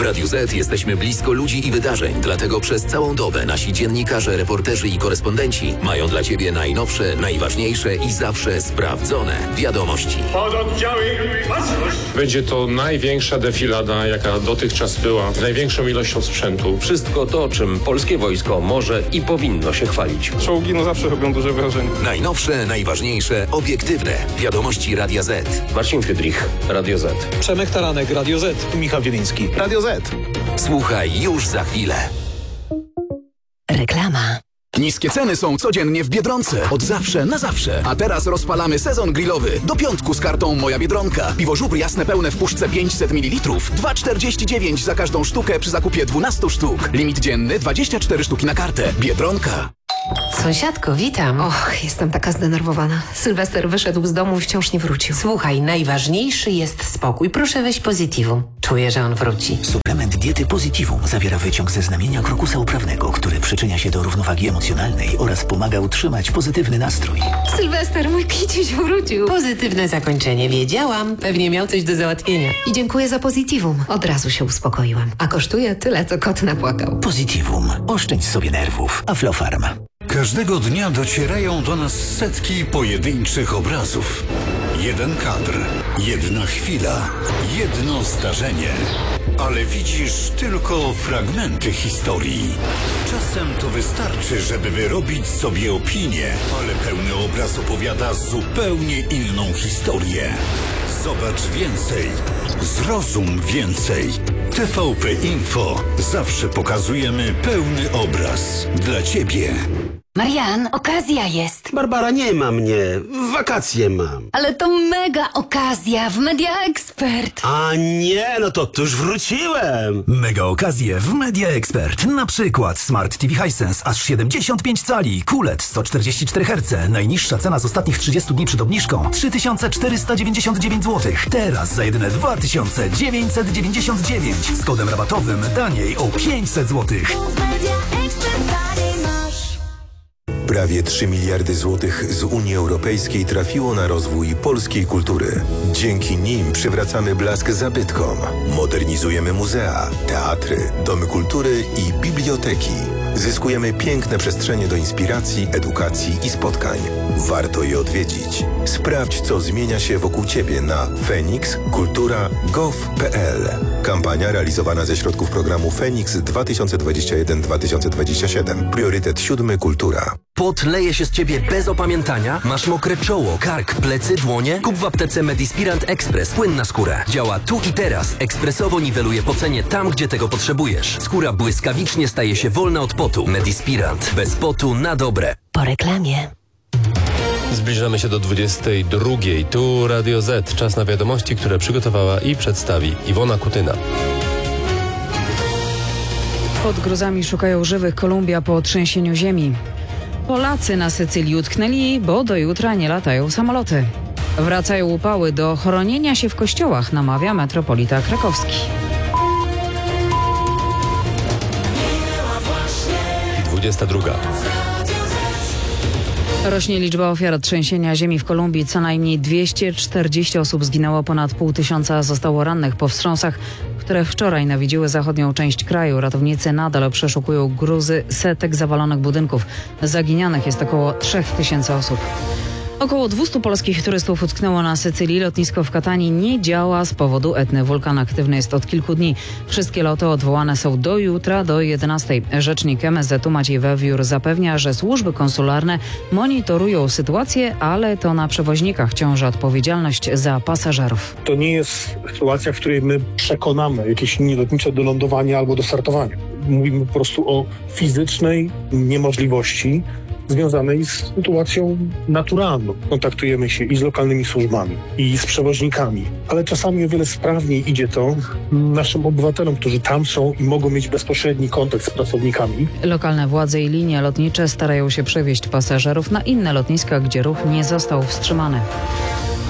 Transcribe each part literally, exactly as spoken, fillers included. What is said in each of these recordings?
Radiu Z jesteśmy blisko ludzi i wydarzeń, dlatego przez całą dobę nasi dziennikarze, reporterzy i korespondenci mają dla Ciebie najnowsze, najważniejsze i zawsze sprawdzone wiadomości. Pododdziały, baczność! Będzie to największa defilada, jaka dotychczas była, z największą ilością sprzętu. Wszystko to, czym polskie wojsko może i powinno się chwalić. Czołgi no zawsze robią duże wrażenie. Najnowsze, najważniejsze, obiektywne wiadomości Radia Z. Marcin Friedrich, Radio Z. Przemek Taranek, Radio Z. Michał Zieliński, Radio Z. Słuchaj już za chwilę. Reklama. Niskie ceny są codziennie w Biedronce. Od zawsze na zawsze. A teraz rozpalamy sezon grillowy. Do piątku z kartą Moja Biedronka. Piwo Żubr jasne pełne w puszce pięćset mililitrów. dwa czterdzieści dziewięć za każdą sztukę przy zakupie dwunastu sztuk. Limit dzienny dwadzieścia cztery sztuki na kartę. Biedronka. Sąsiadko, witam. Och, jestem taka zdenerwowana. Sylwester wyszedł z domu i wciąż nie wrócił. Słuchaj, najważniejszy jest spokój. Proszę weź Positivum. Czuję, że on wróci. Suplement diety Positivum zawiera wyciąg ze znamienia krokusa uprawnego, który przyczynia się do równowagi emocjonalnej oraz pomaga utrzymać pozytywny nastrój. Sylwester, mój kiciuś wrócił. Pozytywne zakończenie. Wiedziałam. Pewnie miał coś do załatwienia. I dziękuję za Positivum. Od razu się uspokoiłam. A kosztuje tyle, co kot napłakał. Positivum. Oszczędź sobie nerwów. Aflofarm. Każdego dnia docierają do nas setki pojedynczych obrazów. Jeden kadr, jedna chwila, jedno zdarzenie. Ale widzisz tylko fragmenty historii. Czasem to wystarczy, żeby wyrobić sobie opinię, ale pełny obraz opowiada zupełnie inną historię. Zobacz więcej, zrozum więcej. T V P Info. Zawsze pokazujemy pełny obraz dla Ciebie. Marian, okazja jest. Barbara, nie ma mnie. Wakacje mam. Ale to mega okazja w Media Expert. A nie, no to tuż wróciłem. Mega okazje w Media Expert. Na przykład Smart T V Hisense aż siedemdziesiąt pięć cali, Q L E D sto czterdzieści cztery herce. Najniższa cena z ostatnich trzydziestu dni przed obniżką trzy tysiące czterysta dziewięćdziesiąt dziewięć złotych. Teraz za jedyne dwa tysiące dziewięćset dziewięćdziesiąt dziewięć. Z kodem rabatowym taniej o pięćset złotych. Prawie trzy miliardy złotych z Unii Europejskiej trafiło na rozwój polskiej kultury. Dzięki nim przywracamy blask zabytkom, modernizujemy muzea, teatry, domy kultury i biblioteki. Zyskujemy piękne przestrzenie do inspiracji, edukacji i spotkań. Warto je odwiedzić. Sprawdź, co zmienia się wokół Ciebie na fenix kultura kropka gov kropka p l. Kampania realizowana ze środków programu Feniks dwa tysiące dwadzieścia jeden do dwa tysiące dwadzieścia siedem. Priorytet siódmy Kultura. Pot leje się z Ciebie bez opamiętania? Masz mokre czoło, kark, plecy, dłonie? Kup w aptece Medispirant Express. Płyn na skórę. Działa tu i teraz. Ekspresowo niweluje pocenie tam, gdzie tego potrzebujesz. Skóra błyskawicznie staje się wolna od potu. Medispirant. Bez potu na dobre. Po reklamie. Zbliżamy się do dwudziestej drugiej. Tu Radio Z. Czas na wiadomości, które przygotowała i przedstawi Iwona Kutyna. Pod gruzami szukają żywych Kolumbia po trzęsieniu ziemi. Polacy na Sycylii utknęli, bo do jutra nie latają samoloty. Wracają upały, do chronienia się w kościołach namawia metropolita krakowski. dwudziesta druga. Rośnie liczba ofiar trzęsienia ziemi w Kolumbii. Co najmniej dwieście czterdzieści osób zginęło, ponad pół tysiąca zostało rannych po wstrząsach, które wczoraj nawiedziły zachodnią część kraju. Ratownicy nadal przeszukują gruzy setek zawalonych budynków. Zaginionych jest około trzech tysięcy osób. Około dwustu polskich turystów utknęło na Sycylii. Lotnisko w Katanii nie działa z powodu Etny. Wulkan aktywny jest od kilku dni. Wszystkie loty odwołane są do jutra do jedenastej. Rzecznik M S Z-u Maciej Wewiór zapewnia, że służby konsularne monitorują sytuację, ale to na przewoźnikach ciąży odpowiedzialność za pasażerów. To nie jest sytuacja, w której my przekonamy jakieś linie lotnicze do lądowania albo do startowania. Mówimy po prostu o fizycznej niemożliwości związanej z sytuacją naturalną. Kontaktujemy się i z lokalnymi służbami, i z przewoźnikami, ale czasami o wiele sprawniej idzie to naszym obywatelom, którzy tam są i mogą mieć bezpośredni kontakt z pracownikami. Lokalne władze i linie lotnicze starają się przewieźć pasażerów na inne lotniska, gdzie ruch nie został wstrzymany.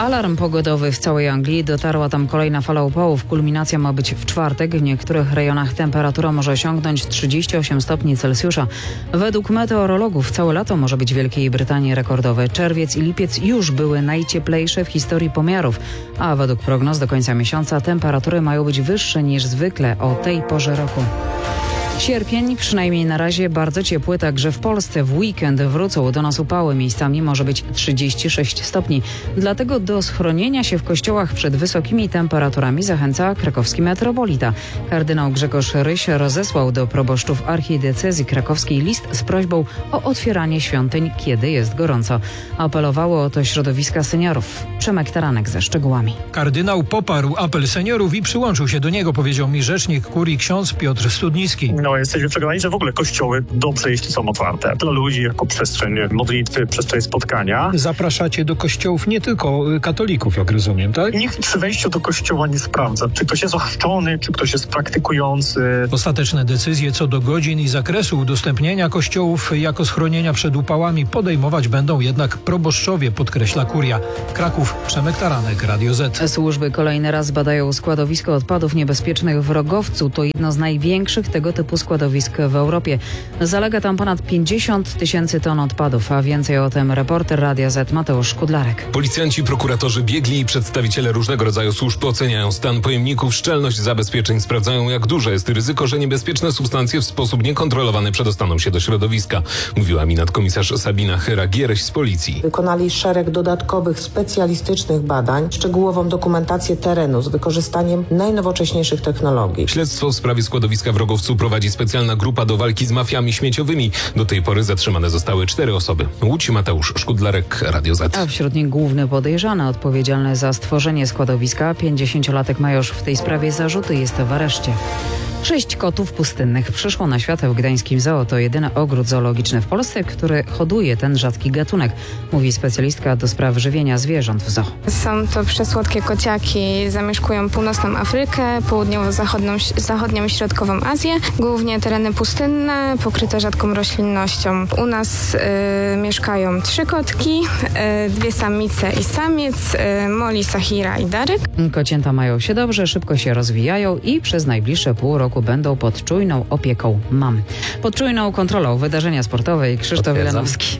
Alarm pogodowy w całej Anglii. Dotarła tam kolejna fala upałów. Kulminacja ma być w czwartek. W niektórych rejonach temperatura może osiągnąć trzydzieści osiem stopni Celsjusza. Według meteorologów całe lato może być w Wielkiej Brytanii rekordowe. Czerwiec i lipiec już były najcieplejsze w historii pomiarów, a według prognoz do końca miesiąca temperatury mają być wyższe niż zwykle o tej porze roku. Sierpień, przynajmniej na razie, bardzo ciepły także w Polsce. W weekend wrócą do nas upały. Miejscami może być trzydzieści sześć stopni. Dlatego do schronienia się w kościołach przed wysokimi temperaturami zachęca krakowski metropolita. Kardynał Grzegorz Ryś rozesłał do proboszczów archidiecezji krakowskiej list z prośbą o otwieranie świątyń, kiedy jest gorąco. Apelowało o to środowiska seniorów. Przemek Taranek ze szczegółami. Kardynał poparł apel seniorów i przyłączył się do niego, powiedział mi rzecznik kurii ksiądz Piotr Studnicki. No, jesteśmy przekonani, że w ogóle kościoły dobrze, jeśli są otwarte dla ludzi jako przestrzeń modlitwy, przestrzeń spotkania. Zapraszacie do kościołów nie tylko katolików, jak rozumiem, tak? Nikt przy wejściu do kościoła nie sprawdza, czy ktoś jest ochrzczony, czy ktoś jest praktykujący. Ostateczne decyzje co do godzin i zakresu udostępnienia kościołów jako schronienia przed upałami podejmować będą jednak proboszczowie, podkreśla kuria. Kraków, Przemek Taranek, Radio Z. Służby kolejny raz badają składowisko odpadów niebezpiecznych w Rogowcu. To jedno z największych tego typu składowisk w Europie. Zalega tam ponad pięćdziesiąt tysięcy ton odpadów, a więcej o tym reporter Radia Z Mateusz Szkudlarek. Policjanci, prokuratorzy, biegli i przedstawiciele różnego rodzaju służb oceniają stan pojemników, szczelność zabezpieczeń, sprawdzają jak duże jest ryzyko, że niebezpieczne substancje w sposób niekontrolowany przedostaną się do środowiska, mówiła mi nadkomisarz Sabina Chyra-Giereś z policji. Wykonali szereg dodatkowych, specjalistycznych badań, szczegółową dokumentację terenu z wykorzystaniem najnowocześniejszych technologii. Śledztwo w sprawie składowiska w Rogowcu prowadzi specjalna grupa do walki z mafiami śmieciowymi. Do tej pory zatrzymane zostały cztery osoby. Łódź, Mateusz Szkudlarek, Radio Z. A wśród nich główny podejrzany odpowiedzialny za stworzenie składowiska. pięćdziesięciolatek ma już w tej sprawie zarzuty, jest w areszcie. Sześć kotów pustynnych przyszło na świat w gdańskim zoo. To jedyny ogród zoologiczny w Polsce, który hoduje ten rzadki gatunek, mówi specjalistka do spraw żywienia zwierząt w zoo. Są to przesłodkie kociaki, zamieszkują północną Afrykę, południowo-zachodnią zachodnią i środkową Azję, głównie tereny pustynne, pokryte rzadką roślinnością. U nas y, mieszkają trzy kotki, y, dwie samice i samiec, y, Molly, Sahira i Darek. Kocięta mają się dobrze, szybko się rozwijają i przez najbliższe pół roku będą pod czujną opieką mam. Pod czujną kontrolą wydarzenia sportowe Krzysztof Wilanowski.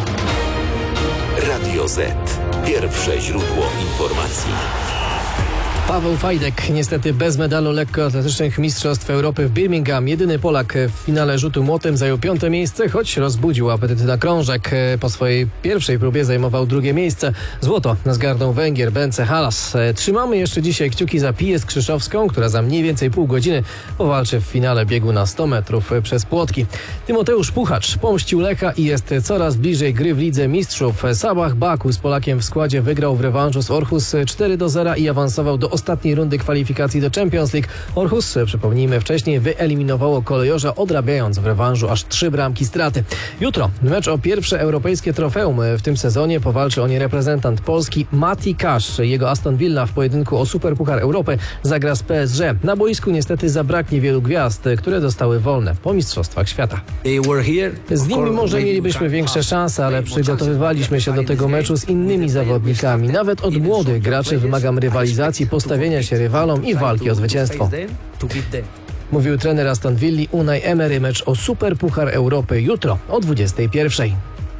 Radio Z. Pierwsze źródło informacji. Paweł Fajdek niestety bez medalu lekkoatletycznych Mistrzostw Europy w Birmingham. Jedyny Polak w finale rzutu młotem zajął piąte miejsce, choć rozbudził apetyt na krążek. Po swojej pierwszej próbie zajmował drugie miejsce. Złoto zgarnął Węgier Bence Halas. Trzymamy jeszcze dzisiaj kciuki za Piję Skrzyszowską, która za mniej więcej pół godziny powalczy w finale biegu na sto metrów przez płotki. Tymoteusz Puchacz pomścił Lecha i jest coraz bliżej gry w Lidze Mistrzów. Sabah Baku z Polakiem w składzie wygrał w rewanżu z Orhus cztery do zera i awansował do ostatniej rundy kwalifikacji do Champions League. Orhus, przypomnijmy, wcześniej wyeliminowało Kolejorza, odrabiając w rewanżu aż trzy bramki straty. Jutro mecz o pierwsze europejskie trofeum w tym sezonie. Powalczy o nie reprezentant Polski Mati Cash. Jego Aston Villa w pojedynku o Superpuchar Europy zagra z P S G. Na boisku niestety zabraknie wielu gwiazd, które zostały wolne po Mistrzostwach Świata. Z nimi może mielibyśmy większe szanse, ale przygotowywaliśmy się do tego meczu z innymi zawodnikami. Nawet od młodych graczy wymagam rywalizacji, postawienia się rywalom i walki o zwycięstwo. Mówił trener Aston Villa Unai Emery. Mecz o Superpuchar Europy jutro o dwudziestej pierwszej.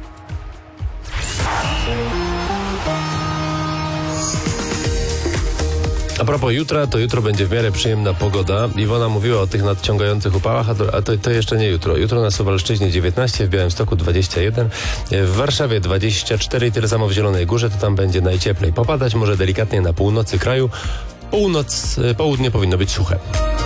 A propos jutra, to jutro będzie w miarę przyjemna pogoda. Iwona mówiła o tych nadciągających upałach, a to, a to, to jeszcze nie jutro. Jutro na Suwalszczyźnie dziewiętnaście, w Białymstoku dwadzieścia jeden, w Warszawie dwadzieścia cztery i tyle samo w Zielonej Górze, to tam będzie najcieplej. Popadać może delikatnie na północy kraju. Północ, południe powinno być suche.